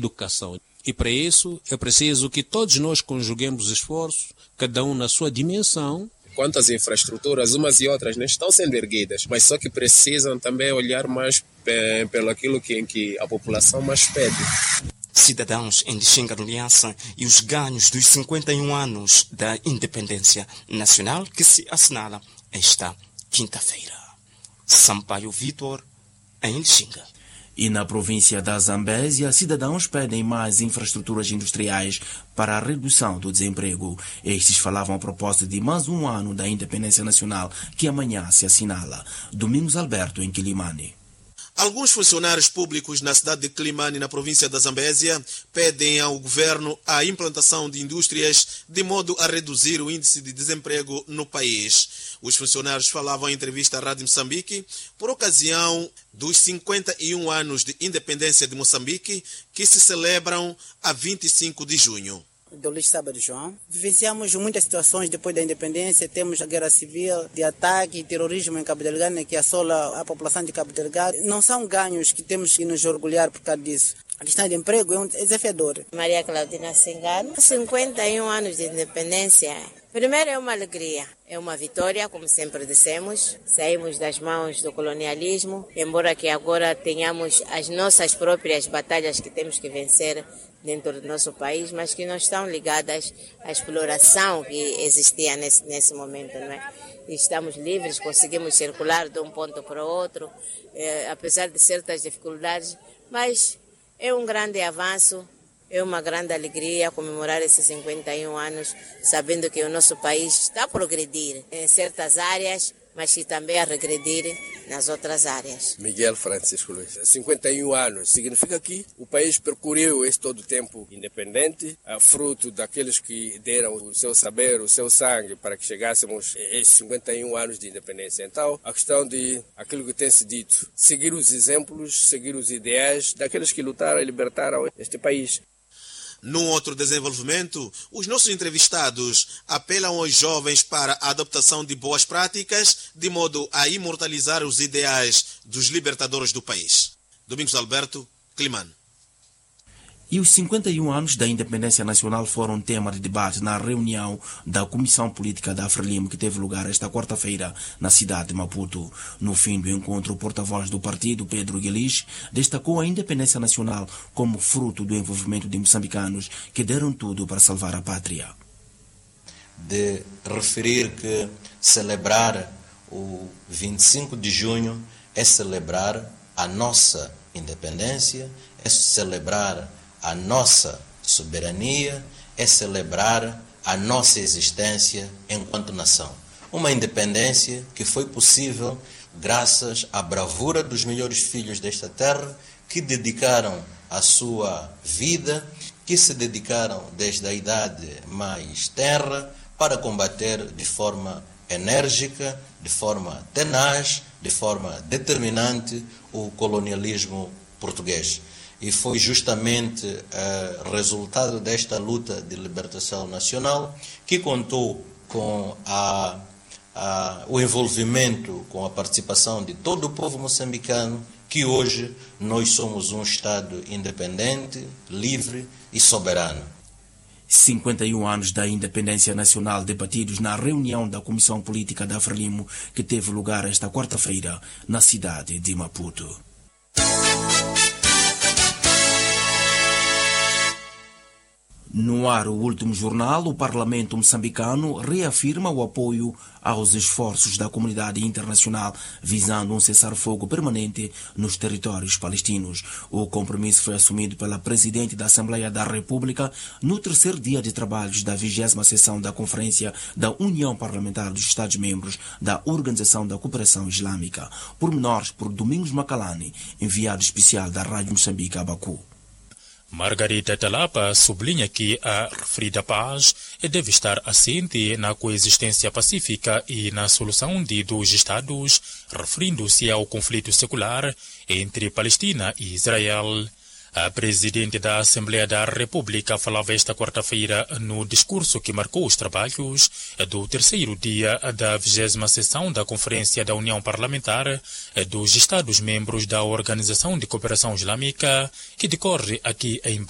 educação. E para isso é preciso que todos nós conjuguemos esforços, cada um na sua dimensão. Quanto às infraestruturas, umas e outras estão sendo erguidas, mas só que precisam também olhar mais pelo aquilo que a população mais pede. Cidadãos em Lixinga do Lhança e os ganhos dos 51 anos da independência nacional que se assinala esta quinta-feira. Sampaio Vitor, em Lixinga. E na província da Zambésia, cidadãos pedem mais infraestruturas industriais para a redução do desemprego. Estes falavam a propósito de mais um ano da independência nacional que amanhã se assinala. Domingos Alberto, em Quilimane. Alguns funcionários públicos na cidade de Quilimane, na província da Zambésia, pedem ao governo a implantação de indústrias de modo a reduzir o índice de desemprego no país. Os funcionários falavam em entrevista à Rádio Moçambique por ocasião dos 51 anos de independência de Moçambique, que se celebram a 25 de junho. Do Luís Sábado João. Vivenciamos muitas situações depois da independência. Temos a guerra civil, de ataque e terrorismo em Cabo Delgado, que assola a população de Cabo Delgado. Não são ganhos que temos que nos orgulhar por causa disso. A questão de emprego é desafiador. Maria Claudina Sengano, 51 anos de independência. Primeiro é uma alegria, é uma vitória, como sempre dissemos. Saímos das mãos do colonialismo, embora que agora tenhamos as nossas próprias batalhas que temos que vencer dentro do nosso país, mas que não estão ligadas à exploração que existia nesse momento, não é? Estamos livres, conseguimos circular de um ponto para o outro, apesar de certas dificuldades, mas é um grande avanço, é uma grande alegria comemorar esses 51 anos, sabendo que o nosso país está a progredir em certas áreas, mas que também a regredir nas outras áreas. Miguel Francisco Luiz, 51 anos, significa que o país percorreu esse todo o tempo independente, fruto daqueles que deram o seu saber, o seu sangue para que chegássemos a esses 51 anos de independência. Então, a questão de aquilo que tem se dito, seguir os exemplos, seguir os ideais daqueles que lutaram e libertaram este país. Num outro desenvolvimento, os nossos entrevistados apelam aos jovens para a adaptação de boas práticas, de modo a imortalizar os ideais dos libertadores do país. Domingos Alberto, Quilimane. E os 51 anos da independência nacional foram tema de debate na reunião da Comissão Política da Frelimo, que teve lugar esta quarta-feira na cidade de Maputo. No fim do encontro, o porta-voz do partido, Pedro Guelis, destacou a independência nacional como fruto do envolvimento de moçambicanos que deram tudo para salvar a pátria. De referir que celebrar o 25 de junho é celebrar a nossa independência, é celebrar a nossa soberania, é celebrar a nossa existência enquanto nação. Uma independência que foi possível graças à bravura dos melhores filhos desta terra, que dedicaram a sua vida, que se dedicaram desde a idade mais tenra para combater de forma enérgica, de forma tenaz, de forma determinante o colonialismo português. E foi justamente resultado desta luta de libertação nacional que contou com o envolvimento, com a participação de todo o povo moçambicano, que hoje nós somos um Estado independente, livre e soberano. 51 anos da independência nacional debatidos na reunião da Comissão Política da Frelimo, que teve lugar esta quarta-feira na cidade de Maputo. No ar, o último jornal, o Parlamento moçambicano reafirma o apoio aos esforços da comunidade internacional visando um cessar-fogo permanente nos territórios palestinos. O compromisso foi assumido pela Presidente da Assembleia da República no terceiro dia de trabalhos da 20ª sessão da Conferência da União Parlamentar dos Estados-Membros da Organização da Cooperação Islâmica. Pormenores por Domingos Macalani, enviado especial da Rádio Moçambique a Baku. Margarita Talapa sublinha que a referida paz deve estar assente na coexistência pacífica e na solução de dois Estados, referindo-se ao conflito secular entre Palestina e Israel. A Presidente da Assembleia da República falava esta quarta-feira no discurso que marcou os trabalhos do terceiro dia da 20ª sessão da Conferência da União Parlamentar dos Estados-Membros da Organização de Cooperação Islâmica, que decorre aqui em